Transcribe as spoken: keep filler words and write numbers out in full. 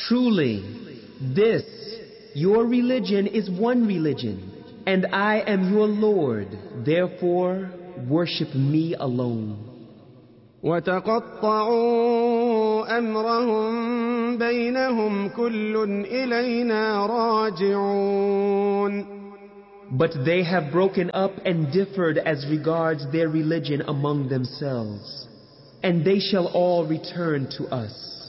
Truly, this, your religion is one religion, and I am your Lord, therefore worship me alone. وتقطعوا أمرهم بينهم كل إلينا راجعون. But they have broken up and differed as regards their religion among themselves, and they shall all return to us.